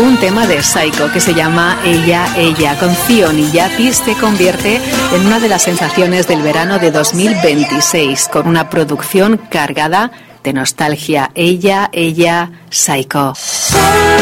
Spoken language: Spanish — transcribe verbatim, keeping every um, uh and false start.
un tema de Psycho que se llama Ella, Ella. Con Zion y Yapis se convierte en una de las sensaciones del verano de dos mil veintiséis, con una producción cargada de nostalgia. Ella, Ella, Psycho.